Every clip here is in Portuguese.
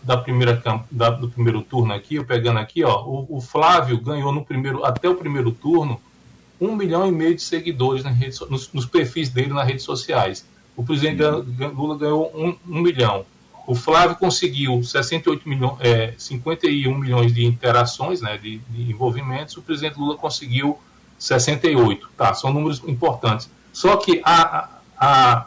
do primeiro turno aqui, eu pegando aqui, ó, o Flávio ganhou até o primeiro turno 1,5 milhão de seguidores nos perfis dele nas redes sociais. O presidente Lula ganhou 1 milhão. O Flávio conseguiu 51 milhões de interações, né, de envolvimentos. O presidente Lula conseguiu 68. Tá, são números importantes. Só que a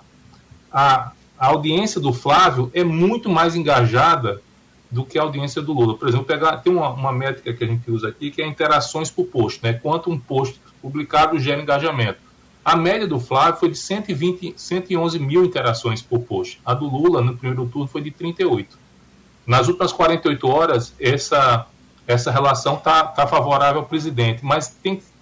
audiência do Flávio é muito mais engajada do que a audiência do Lula. Por exemplo, tem uma métrica que a gente usa aqui, que é interações por post, né? Quanto um post publicado gera engajamento. A média do Flávio foi de 111 mil interações por post. A do Lula, no primeiro turno, foi de 38. Nas últimas 48 horas, essa relação está favorável ao presidente, mas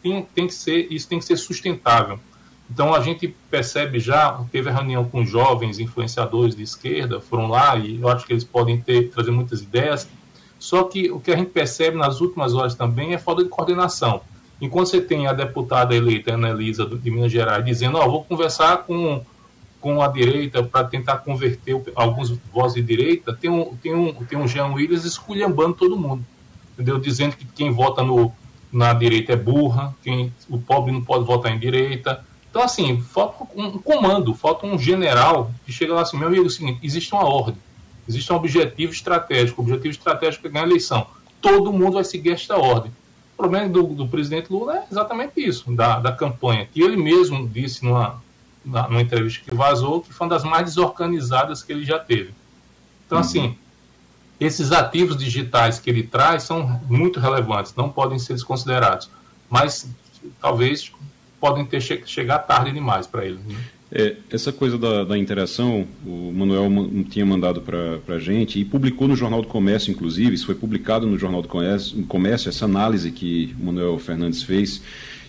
isso tem que ser sustentável. Então, a gente percebe teve a reunião com jovens influenciadores de esquerda, foram lá e eu acho que eles podem trazer muitas ideias, só que o que a gente percebe nas últimas horas também é falta de coordenação. Enquanto você tem a deputada eleita, Ana Elisa, de Minas Gerais, dizendo, vou conversar com a direita para tentar converter alguns votos de direita, tem um Jean Willis esculhambando todo mundo, entendeu? Dizendo que quem vota na direita é burra, o pobre não pode votar em direita. Então, assim, falta um comando, falta um general que chega lá assim, meu amigo, é o seguinte, existe uma ordem, existe um objetivo estratégico. O objetivo estratégico é ganhar a eleição. Todo mundo vai seguir esta ordem. O problema do presidente Lula é exatamente isso, da campanha, que ele mesmo disse numa entrevista que vazou, que foi uma das mais desorganizadas que ele já teve. Então, assim, esses ativos digitais que ele traz são muito relevantes, não podem ser desconsiderados, mas talvez podem chegar tarde demais para ele. Né? Essa coisa da interação, o Manuel tinha mandado para a gente e publicou no Jornal do Comércio, inclusive, isso foi publicado no Jornal do Comércio, essa análise que o Manuel Fernandes fez,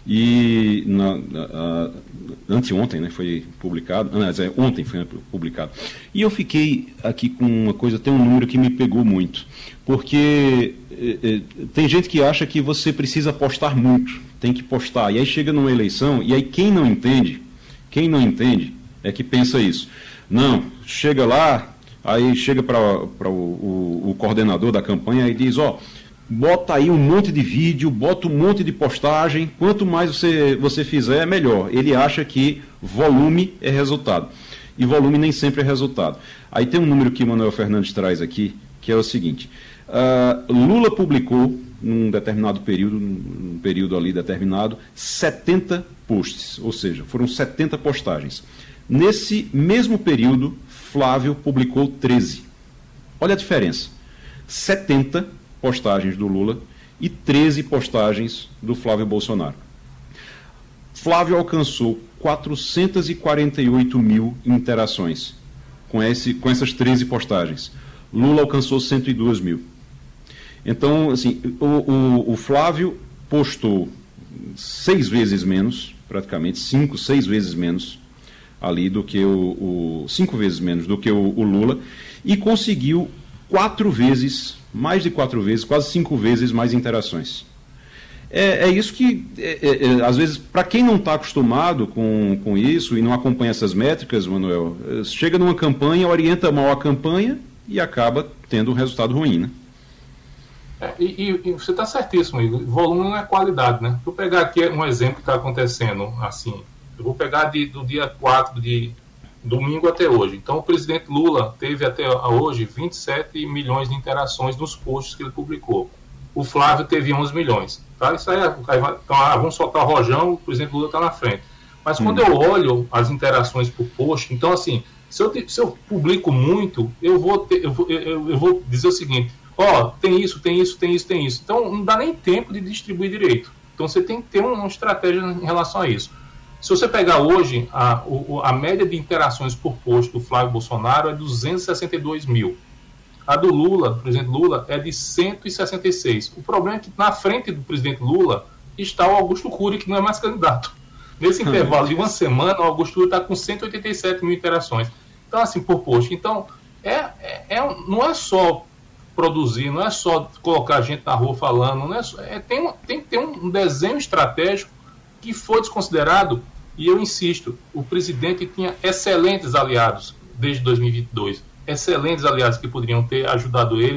e anteontem, né, foi publicado, ontem foi publicado. E eu fiquei aqui com uma coisa, tem um número que me pegou muito, porque tem gente que acha que você precisa postar muito, tem que postar, e aí chega numa eleição, e aí quem não entende é que pensa isso. Não, chega lá, aí chega para o coordenador da campanha e diz, bota aí um monte de vídeo, bota um monte de postagem, quanto mais você fizer, melhor. Ele acha que volume é resultado. E volume nem sempre é resultado. Aí tem um número que o Manuel Fernandes traz aqui, que é o seguinte, Lula publicou, num determinado período, num período ali determinado, 70 posts, ou seja, foram 70 postagens. Nesse mesmo período, Flávio publicou 13. Olha a diferença. 70 postagens do Lula e 13 postagens do Flávio Bolsonaro. Flávio alcançou 448 mil interações com essas 13 postagens. Lula alcançou 102 mil. Então, assim, o Flávio postou 6 vezes menos, praticamente 5, 6 vezes menos ali do que 5 vezes menos do que o Lula, e conseguiu 4 vezes, mais de 4 vezes, quase 5 vezes mais interações. É isso que, às vezes, para quem não está acostumado com isso e não acompanha essas métricas, Manuel, chega numa campanha, orienta mal a campanha e acaba tendo um resultado ruim, né? E você está certíssimo, Igor. Volume não é qualidade, né? Vou pegar aqui um exemplo que está acontecendo, assim. Eu vou pegar do dia 4 de domingo até hoje. Então, o presidente Lula teve até hoje 27 milhões de interações nos posts que ele publicou. O Flávio teve 11 milhões. Tá? Isso aí, vamos soltar o rojão, o presidente Lula está na frente. Mas quando eu olho as interações por post, então, assim, se eu publico muito, eu vou dizer o seguinte, tem isso. Então, não dá nem tempo de distribuir direito. Então, você tem que ter uma estratégia em relação a isso. Se você pegar hoje, a média de interações por post do Flávio Bolsonaro é 262 mil. A do Lula, do presidente Lula, é de 166. O problema é que na frente do presidente Lula está o Augusto Cury, que não é mais candidato. Nesse intervalo de uma semana, o Augusto Cury está com 187 mil interações. Então, assim, por post. Então, não é só produzir, não é só colocar gente na rua falando, tem que ter um desenho estratégico que foi desconsiderado, e eu insisto, o presidente tinha excelentes aliados desde 2022, excelentes aliados que poderiam ter ajudado ele